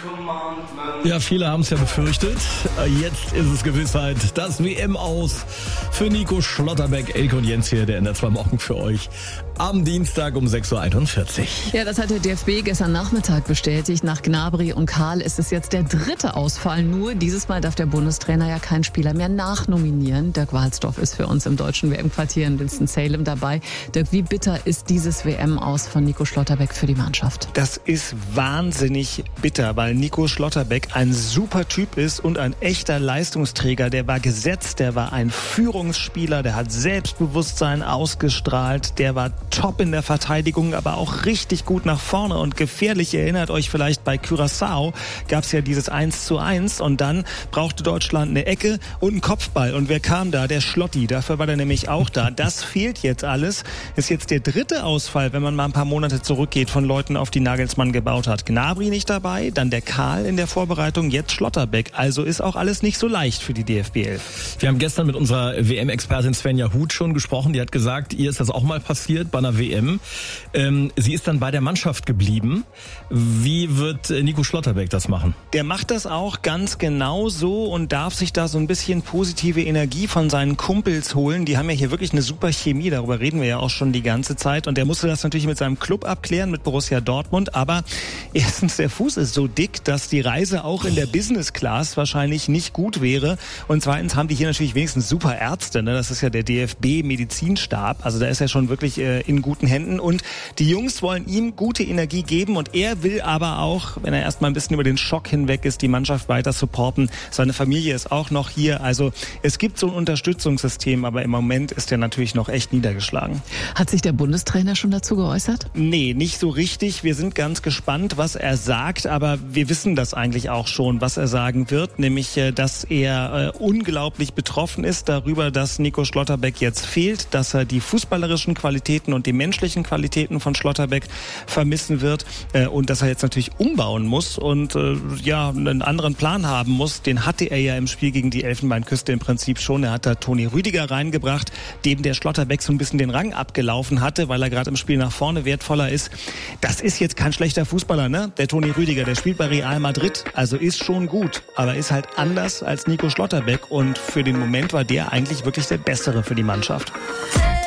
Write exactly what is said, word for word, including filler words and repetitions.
Ja, viele haben es ja befürchtet. Jetzt ist es Gewissheit. Das W M-Aus für Nico Schlotterbeck, Elke und Jens hier, der in der zwei Morgen für euch am Dienstag um sechs Uhr einundvierzig. Ja, das hat der D F B gestern Nachmittag bestätigt. Nach Gnabry und Karl ist es jetzt der dritte Ausfall. Nur dieses Mal darf der Bundestrainer ja keinen Spieler mehr nachnominieren. Dirk Walzdorf ist für uns im deutschen W M-Quartier in Winston-Salem dabei. Dirk, wie bitter ist dieses W M-Aus von Nico Schlotterbeck für die Mannschaft? Das ist wahnsinnig bitter, weil Nico Schlotterbeck ein super Typ ist und ein echter Leistungsträger. Der war gesetzt, der war ein Führungsspieler, der hat Selbstbewusstsein ausgestrahlt, der war top in der Verteidigung, aber auch richtig gut nach vorne und gefährlich. Ihr erinnert euch vielleicht, bei Curaçao gab es ja dieses eins zu eins und dann brauchte Deutschland eine Ecke und einen Kopfball. Und wer kam da? Der Schlotti. Dafür war der nämlich auch da. Das fehlt jetzt alles. Ist jetzt der dritte Ausfall, wenn man mal ein paar Monate zurückgeht, von Leuten, auf die Nagelsmann gebaut hat. Gnabry nicht dabei, dann der Karl in der Vorbereitung, jetzt Schlotterbeck. Also ist auch alles nicht so leicht für die D F B elf. Wir haben gestern mit unserer W M-Expertin Svenja Huth schon gesprochen. Die hat gesagt, ihr ist das auch mal passiert bei einer W M. Ähm, sie ist dann bei der Mannschaft geblieben. Wie wird Nico Schlotterbeck das machen? Der macht das auch ganz genau so und darf sich da so ein bisschen positive Energie von seinen Kumpels holen. Die haben ja hier wirklich eine super Chemie, darüber reden wir ja auch schon die ganze Zeit. Und der musste das natürlich mit seinem Club abklären, mit Borussia Dortmund. Aber erstens, der Fuß ist so dick, dass die Reise auch in der Business Class wahrscheinlich nicht gut wäre. Und zweitens haben die hier natürlich wenigstens super Ärzte. Ne? Das ist ja der D F B-Medizinstab. Also da ist er schon wirklich äh, in guten Händen. Und die Jungs wollen ihm gute Energie geben. Und er will aber auch, wenn er erstmal ein bisschen über den Schock hinweg ist, die Mannschaft weiter supporten. Seine Familie ist auch noch hier. Also es gibt so ein Unterstützungssystem, aber im Moment ist er natürlich noch echt niedergeschlagen. Hat sich der Bundestrainer schon dazu geäußert? Nee, nicht so richtig. Wir sind ganz gespannt, was er sagt, aber wir wissen das eigentlich auch schon, was er sagen wird, nämlich, dass er äh, unglaublich betroffen ist darüber, dass Nico Schlotterbeck jetzt fehlt, dass er die fußballerischen Qualitäten und die menschlichen Qualitäten von Schlotterbeck vermissen wird äh, und dass er jetzt natürlich umbauen muss und äh, ja einen anderen Plan haben muss. Den hatte er ja im Spiel gegen die Elfenbeinküste im Prinzip schon. Er hat da Toni Rüdiger reingebracht, dem der Schlotterbeck so ein bisschen den Rang abgelaufen hatte, weil er gerade im Spiel nach vorne wertvoller ist. Das ist jetzt kein schlechter Fußballer, ne? Der Toni Rüdiger, der spielt bei Real Madrid, also ist schon gut, aber ist halt anders als Nico Schlotterbeck und für den Moment war der eigentlich wirklich der Bessere für die Mannschaft.